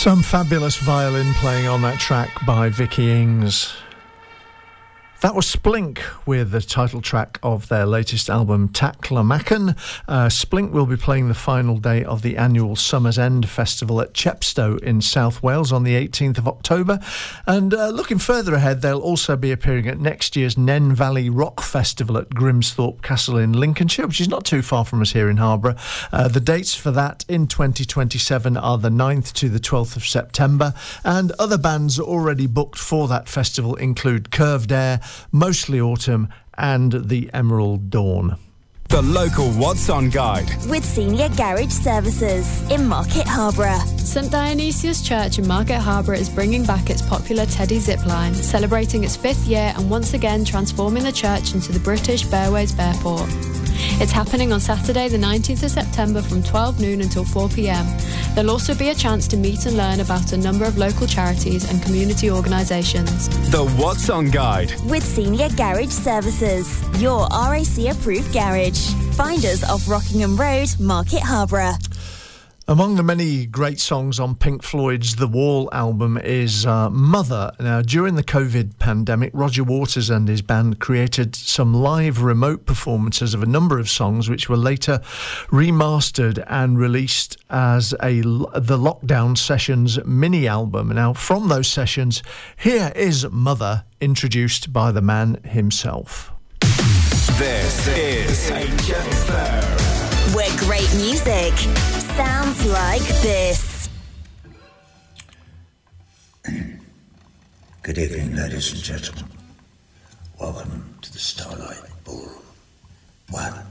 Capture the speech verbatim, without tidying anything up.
Some fabulous violin playing on that track by Vicky Ings. That was Splink with the title track of their latest album, Taclamacan. Uh, Splink will be playing the final day of the annual Summer's End Festival at Chepstow in South Wales on the eighteenth of October. And uh, looking further ahead, they'll also be appearing at next year's Nen Valley Rock Festival at Grimsthorpe Castle in Lincolnshire, which is not too far from us here in Harborough. Uh, the dates for that in twenty twenty-seven are the ninth to the twelfth of September. And other bands already booked for that festival include Curved Air, Mostly Autumn and the Emerald Dawn. The local What's On Guide with Senior Garage Services in Market Harborough. St Dionysius Church in Market Harborough is bringing back its popular Teddy Zipline, celebrating its fifth year and once again transforming the church into the British Bearways Bearport. It's happening on Saturday the nineteenth of September from twelve noon until four p.m. There'll also be a chance to meet and learn about a number of local charities and community organisations. The What's On Guide with Senior Garage Services, your R A C approved garage. Find us off Rockingham Road, Market Harborough. Among the many great songs on Pink Floyd's The Wall album is uh, Mother. Now, during the COVID pandemic, Roger Waters and his band created some live remote performances of a number of songs which were later remastered and released as a the Lockdown Sessions mini-album. Now, from those sessions, here is Mother, introduced by the man himself. This is H F M, where great music sounds like this. Good evening, ladies and gentlemen. Welcome to the Starlight Ballroom. One,